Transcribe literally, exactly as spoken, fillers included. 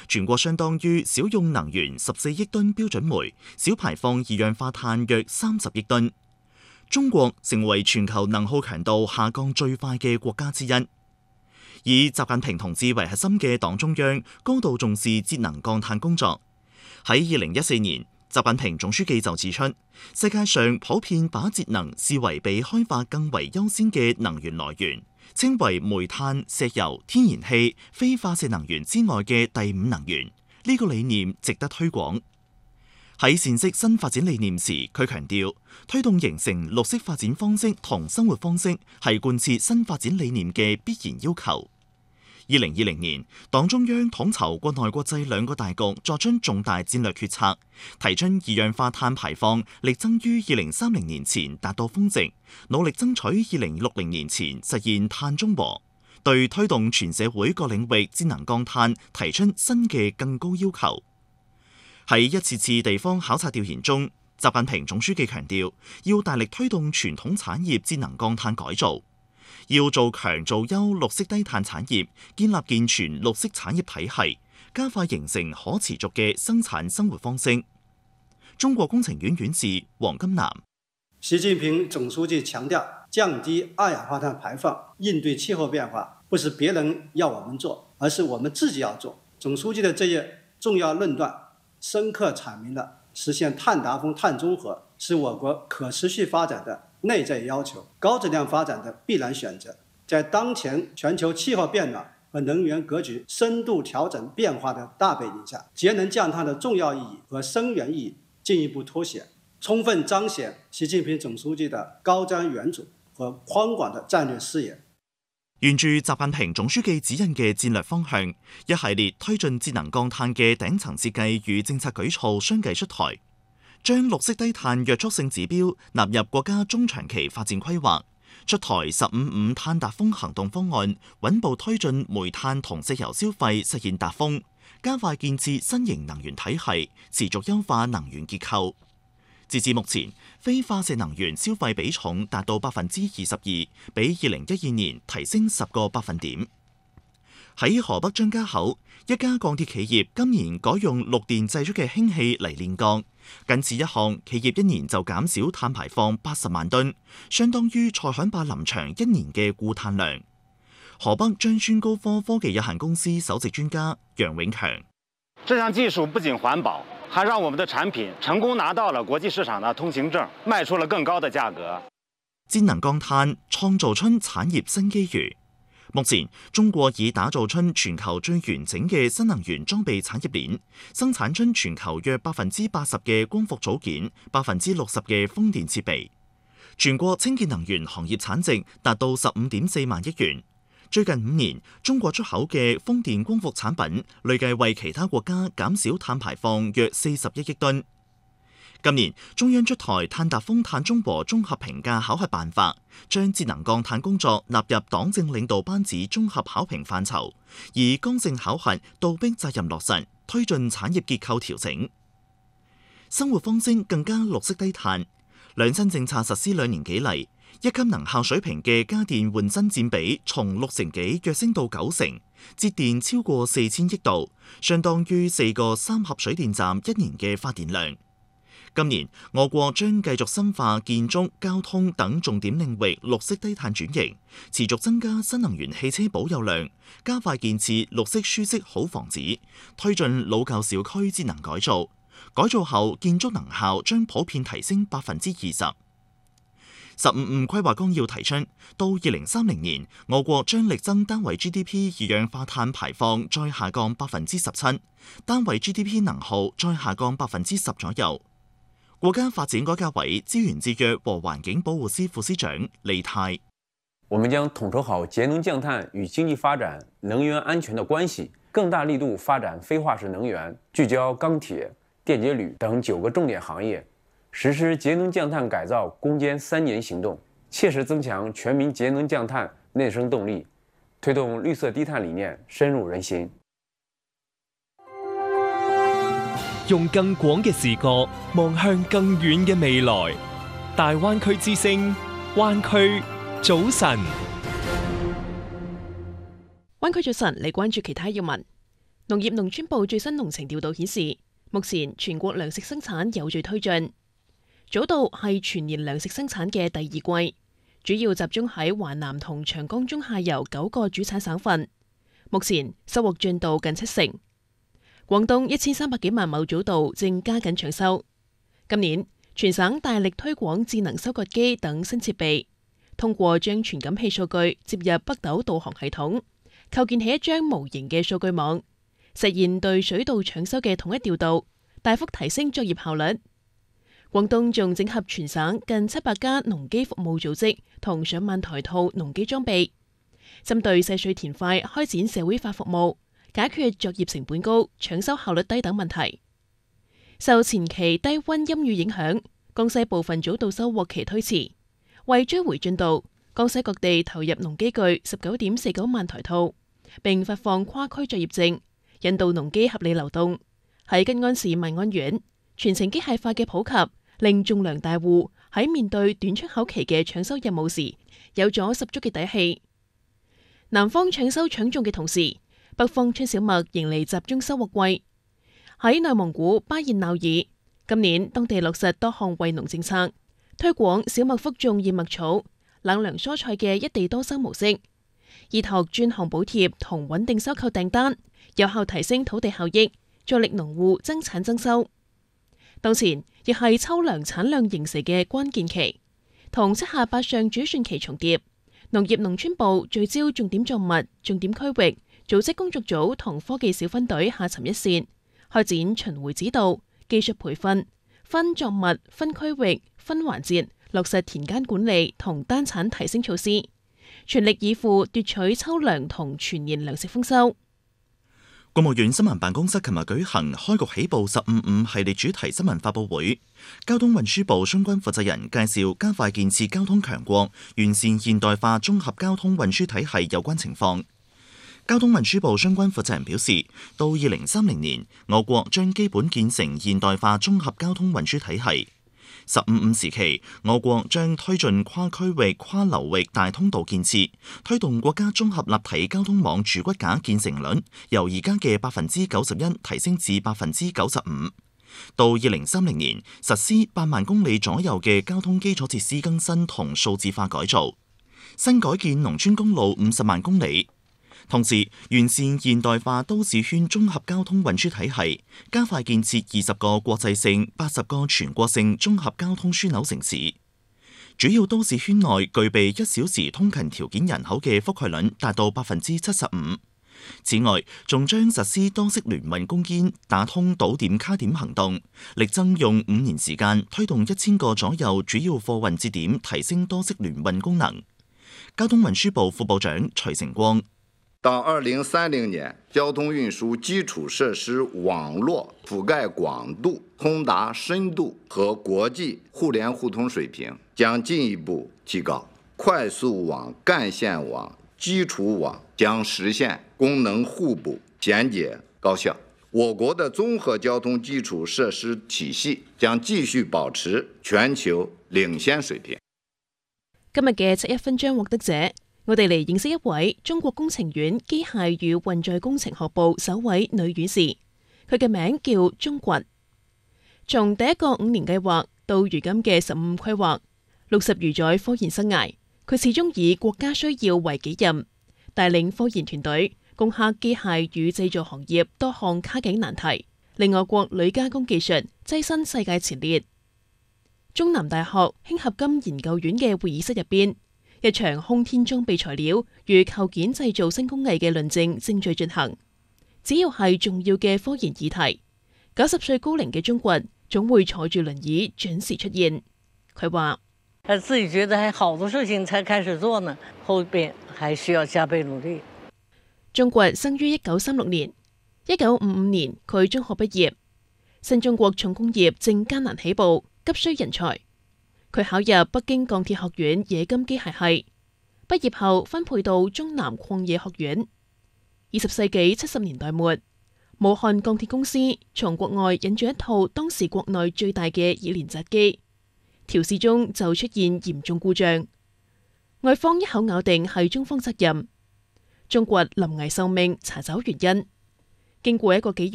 全國相當於少用能源十四億噸標準煤，少排放二氧化碳約三十億噸。中國成為全球能耗強度下降最快嘅國家之一。以習近平同志為核心嘅黨中央高度重視節能降碳工作。喺二零一四年，習近平總書記就指出，世界上普遍把節能視為比開發更為優先嘅能源來源，稱為煤炭、石油、天然氣、非化石能源之外嘅第五能源。呢個理念值得推廣。喺闡釋新發展理念時，佢強調，推動形成綠色發展方式同生活方式係貫徹新發展理念嘅必然要求。二零二零年，黨中央統籌國內國際兩個大局，作出重大戰略決策，提出二氧化碳排放力爭於二零三零年前達到峰值，努力爭取二零六零年前實現碳中和。對推動全社會各領域節能降碳提出新嘅更高要求。喺一次次地方考察調研中，習近平總書記強調，要大力推動傳統產業節能降碳改造，要做強做優綠色低碳產業，建立健全綠色產業體系，加快形成可持續嘅生產生活方式。中國工程院院士黃金南： 習近平總書記強調，降低二氧化碳排放，應對氣候變化，不是別人要我們做，而是我們自己要做。總書記的這一重要論斷，深刻闡明了實現碳達峰、碳中和是我國可持續發展的內在要求，高質量發展的必然選擇。在當前全球氣候變暖和能源格局深度調整變化的大背景下，節能降碳的重要意義和深遠意義進一步凸顯，充分彰顯習近平總書記的高瞻遠矚和寬廣的戰略視野。 沿住習近平總書記指引嘅戰略方向，一系列推進節能降碳嘅頂層設計與政策舉措相繼出台，將綠色低碳約束性指標納入國家中長期發展規劃，出台十五五碳達峰行動方案，穩步推進煤炭同石油消費實現達峰，加快建設新型能源體系，持續優化能源結構。截至目前，非化石能源消費比重達到百分之二十二，比二零一二年提升十個百分點。喺河北張家口，一家鋼鐵企業今年改用綠電製出嘅氫氣嚟煉鋼，僅此一項，企業一年就減少碳排放八十萬噸，相當於塞罕壩林場一年嘅固碳量。河北張川高科科技有限公司首席專家楊永強： 這項技術不僅環保，還讓我們的產品成功拿到了國際市場的通行證，賣出了更高的價格。 節能降碳創造出產業新機遇。目前，中國已打造出全球最完整嘅新能源裝備產業鏈，生產出全球約百分之八十嘅光伏組件，百分之六十嘅風電設備。全國清潔能源行業產值達到十五點四萬億元。最近五年，中國出口嘅風電光伏產品累計為其他國家減少碳排放約四十一億噸。今年中央出台碳達峰、碳中和綜合評價考核辦法，將節能降碳工作納入黨政領導班子綜合考評範疇，以剛性考核倒逼責任落實，推進產業結構調整，生活方式更加綠色低碳。兩新政策實施兩年幾嚟，一級能效水平嘅家電換新佔比從六成幾躍升到九成，節電超過四千億度，相當於四個三峽水電站一年嘅發電量。今年，我國將繼續深化建築、交通等重點領域綠色低碳轉型，持續增加新能源汽車保有量，加快建設綠色舒適好房子，推進老舊小區節能改造。改造後建築能效將普遍提升百分之二十。十五五規劃綱要提出，到二零三零年，我國將力爭單位 G D P 二氧化碳排放再下降百分之十七，單位 G D P 能耗再下降百分之十左右。國家發展改革委資源節約和環境保護司副司長李泰： 我們將統籌好節能降碳與經濟發展、能源安全的關係，更大力度發展非化石能源，聚焦鋼鐵、電解鋁等九個重點行業，實施節能降碳改造攻堅三年行動，切實增強全民節能降碳內生動力，推動綠色低碳理念深入人心。 用更廣嘅視角望向更遠嘅未來，大灣區之聲，灣區早晨。 灣區早晨嚟關注其他要聞。 農業農村部最新農情調度顯示，目前全國糧食生產有序推進。早稻係全年糧食生產嘅第二季，主要集中喺華南同長江中下游九個主產省份。目前收穫進度近七成。廣東一千三百幾萬畝早稻正加緊搶收。今年全省大力推廣智能收割機等新設備，通過將傳感器數據接入北斗導航系統，構建起一張無形嘅數據網，實現對水稻搶收嘅統一調度，大幅提升作業效率。廣東仲整合全省近七百家農機服務組織同上萬台套農機裝備，針對細水田塊開展社會化服務，解決作業成本高、搶收效率低等問題。受前期低溫陰雨影響，江西部分早稻收穫期推遲。為追回進度，江西各地投入農機具十九點四九萬台套，並發放跨區作業證，引導農機合理流動。喺吉安市萬安縣，全程機械化嘅普及，令種糧大戶喺面對短出口期嘅搶收任務時，有咗十足嘅底氣。南方搶收搶種嘅同時，北方春小麥迎嚟集中收穫季。喺內蒙古巴彥淖爾，今年當地落實多項惠農政策，推廣小麥覆種燕麥草、冷涼蔬菜嘅一地多收模式，依託專項補貼同穩定收購訂單，有效提升土地效益，助力農戶增產增收。當前亦係秋糧產量形成嘅關鍵期，同七下八上主算期重疊。農業農村部聚焦重點作物、重點區域，組織工作組同科技小分隊下沉一線，開展巡迴指導、技術培訓，分作物、分區域、分環節落實田間管理同單產提升措施，全力以赴奪取秋糧同全年糧食豐收。 國務院新聞辦公室琴日舉行開局起步十五五系列主題新聞發佈會，交通運輸部相關負責人介紹加快建設交通強國、完善現代化綜合交通運輸體系有關情況。交通運輸部相關負責人表示，到二零三零年，我國將基本建成現代化綜合交通運輸體系。十五五時期，我國將推進跨區域、跨流域大通道建設，推動國家綜合立體交通網主骨架建成率由而家嘅百分之九十一提升至百分之九十五。到二零三零年，實施八萬公里左右嘅交通基礎設施更新同數字化改造，新改建農村公路五十萬公里。同時，完善現代化都市圈綜合交通運輸體系，加快建設二十個國際性、八十個全國性綜合交通樞紐城市。主要都市圈內具備一小時通勤條件人口嘅覆蓋率達到百分之七十五。此外，仲將實施多式聯運攻堅，打通島點卡點行動，力爭用五年時間推動一千個左右主要貨運節點提升多式聯運功能。交通運輸部副部長徐成光。 到二零三零年，交通運輸基礎設施網絡覆蓋廣度、通達深度和國際互聯互通水平將進一步提高，快速網、幹線網、基礎網將實現功能互補、簡潔高效。我國的綜合交通基礎設施體系將繼續保持全球領先水平。 今日嘅七一勳章獲得者，我哋嚟認識一位中國工程院機械與運載工程學部首位女院士，佢嘅名叫鍾掘。從第一個五年計劃到如今嘅十五規劃，六十餘載科研生涯，佢始終以國家需要為己任，帶領科研團隊攻克機械與製造行業多項卡頸難題，令我國鋁加工技術躋身世界前列。中南大學氫合金研究院嘅會議室入邊，一場空天裝備材料與構件製造新工藝嘅論證正在進行。只要係重要嘅科研議題，九十歲高齡嘅鍾掘總會坐住輪椅準時出現。佢話： 他自己覺得還好多事情才開始做呢，後邊還需要加倍努力。 鍾掘生於一九三六年，一九五五年佢中學畢業。新中國重工業正艱難起步，急需人才。佢考入北京鋼鐵學院冶金機械系，畢業後分配到中南礦業學院。二十世紀七十年代末，武漢鋼鐵公司從國外引進一套當時國內最大嘅冶煉紮機，調試中就出現嚴重故障，外方一口咬定係中方責任。鍾掘臨危受命查找原因， 經過一個幾